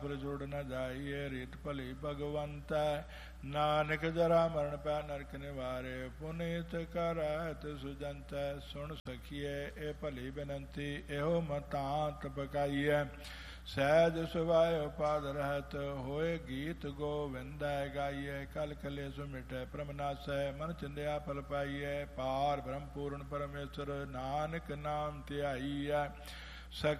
ਜੁੜ ਨ ਜਾਈਏ ਰੀਤ ਭਲੀ ਭਗਵੰਤ ਨਾਨਕ ਜਰਾ ਮਰਨ ਪੈ ਨਰਕ ਨਿਵਾਰੇ ਪੁਨੀਤ ਕਰਤ ਸੁਜੰਤ ਸੁਣ ਸਖੀਏ ਇਹ ਭਲੀ ਬੇਨੰਤੀ ਇਹੋ ਮਤਾਂਤ ਪਕਾਈਐ ਸਹਿਜ ਸੁਭਾਇ ਪਾਦ ਰਹਿਤ ਹੋਏ ਗੀਤ ਗੋਵਿੰਦੈ ਗਾਈਐ ਕਲ ਕਲੇਸ਼ ਮਿਟੈ ਪ੍ਰਮ ਨਾਸੈ ਮਨ ਚਿੰਦਿਆ ਫਲ ਪਾਈਐ ਪਾਰ ਬ੍ਰਹਮ ਪੂਰਨ ਪਰਮੇਸ਼ਰ ਨਾਨਕ ਨਾਮ ਧਿਆਈਐ ਸਖੀ